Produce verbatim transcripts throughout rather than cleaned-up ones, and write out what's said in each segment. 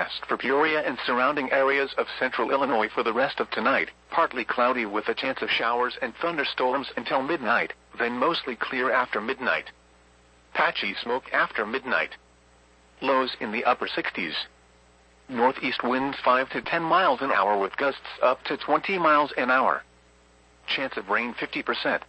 forecast for Peoria and surrounding areas of central Illinois for the rest of tonight. Partly cloudy with a chance of showers and thunderstorms until midnight, then mostly clear after midnight. Patchy smoke after midnight. Lows in the upper sixties. Northeast winds five to ten miles an hour with gusts up to twenty miles an hour. Chance of rain fifty percent.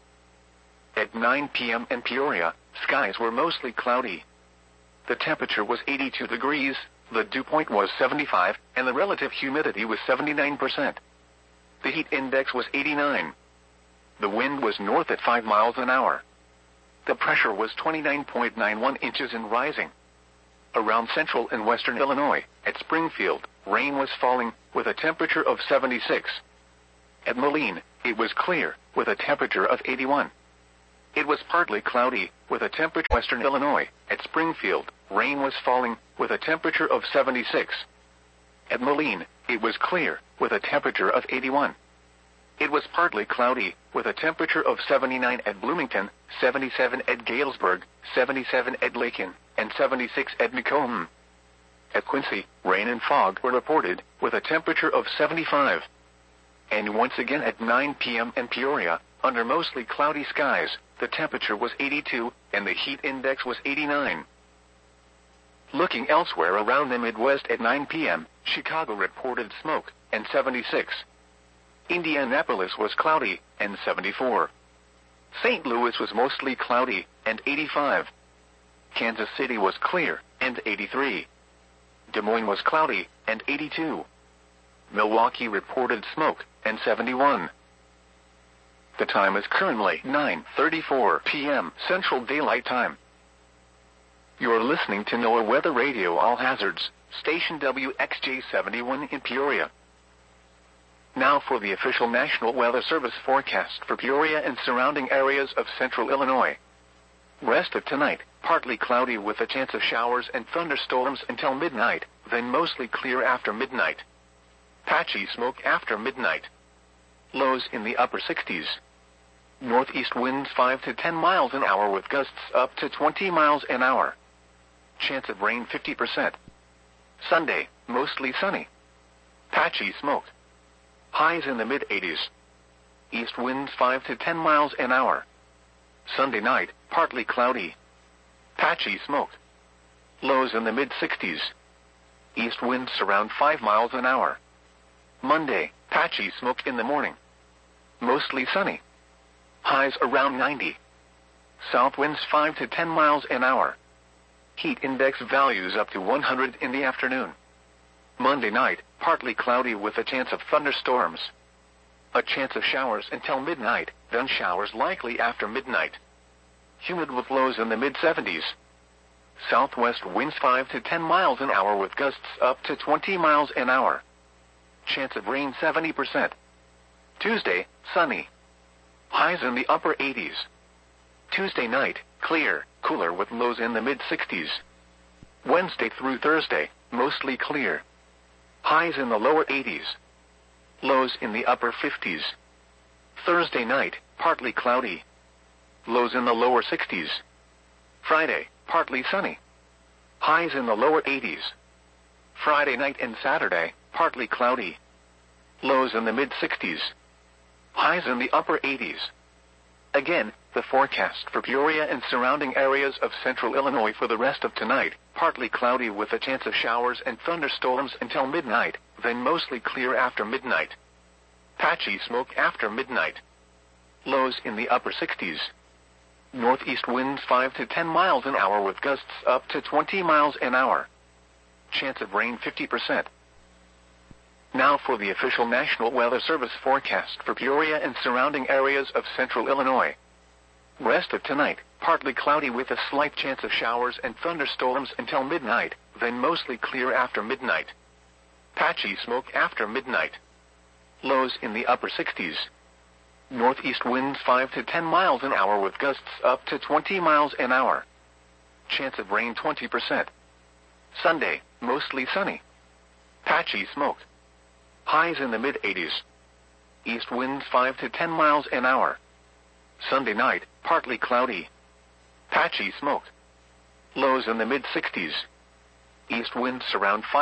At nine p m in Peoria, skies were mostly cloudy. The temperature was eighty-two degrees, the dew point was seventy-five, and the relative humidity was seventy-nine percent. The heat index was eighty-nine. The wind was north at five miles an hour. The pressure was twenty-nine point nine one inches and rising. Around central and western Illinois, at Springfield, rain was falling, with a temperature of seventy-six. At Moline, it was clear, with a temperature of eighty-one. It was partly cloudy, with a temperature western Illinois. At Springfield, rain was falling, with a temperature of seventy-six. At Moline, it was clear, with a temperature of eighty-one. It was partly cloudy, with a temperature of seventy-nine at Bloomington, seventy-seven at Galesburg, seventy-seven at Lakin, and seventy-six at Macomb. At Quincy, rain and fog were reported, with a temperature of seventy-five. And once again at nine p m in Peoria, under mostly cloudy skies, the temperature was eighty-two, and the heat index was eighty-nine. Looking elsewhere around the Midwest at nine p m, Chicago reported smoke, and seventy-six. Indianapolis was cloudy, and seventy-four. Saint Louis was mostly cloudy, and eighty-five. Kansas City was clear, and eighty-three. Des Moines was cloudy, and eighty-two. Milwaukee reported smoke, and seventy-one. The time is currently nine thirty-four p m Central Daylight Time. You're listening to NOAA Weather Radio All Hazards, station W X J seventy-one in Peoria. Now for the official National Weather Service forecast for Peoria and surrounding areas of central Illinois. Rest of tonight, partly cloudy with a chance of showers and thunderstorms until midnight, then mostly clear after midnight. Patchy smoke after midnight. Lows in the upper sixties. Northeast winds five to ten miles an hour with gusts up to twenty miles an hour. Chance of rain fifty percent. Sunday, mostly sunny. Patchy smoke. Highs in the mid-eighties. East winds five to ten miles an hour. Sunday night, partly cloudy. Patchy smoke. Lows in the mid-sixties. East winds around five miles an hour. Monday, patchy smoke in the morning. Mostly sunny. Highs around ninety. South winds five to ten miles an hour. Heat index values up to one hundred in the afternoon. Monday night, partly cloudy with a chance of thunderstorms. A chance of showers until midnight, then showers likely after midnight. Humid with lows in the mid-seventies. Southwest winds five to ten miles an hour with gusts up to twenty miles an hour. Chance of rain seventy percent. Tuesday, sunny. Highs in the upper eighties. Tuesday night, clear, cooler with lows in the mid-sixties. Wednesday through Thursday, mostly clear. Highs in the lower eighties. Lows in the upper fifties. Thursday night, partly cloudy. Lows in the lower sixties. Friday, partly sunny. Highs in the lower eighties. Friday night and Saturday, partly cloudy. Lows in the mid-sixties. Highs in the upper eighties. Again, the forecast for Peoria and surrounding areas of central Illinois for the rest of tonight, partly cloudy with a chance of showers and thunderstorms until midnight, then mostly clear after midnight. Patchy smoke after midnight. Lows in the upper sixties. Northeast winds five to ten miles an hour with gusts up to twenty miles an hour. Chance of rain fifty percent. Now for the official National Weather Service forecast for Peoria and surrounding areas of central Illinois. Rest of tonight, partly cloudy with a slight chance of showers and thunderstorms until midnight, then mostly clear after midnight. Patchy smoke after midnight. Lows in the upper sixties. Northeast winds five to ten miles an hour with gusts up to twenty miles an hour. Chance of rain twenty percent. Sunday, mostly sunny. Patchy smoke. Highs in the mid-eighties. East winds five to ten miles an hour. Sunday night, partly cloudy. Patchy smoke. Lows in the mid-sixties. East winds around five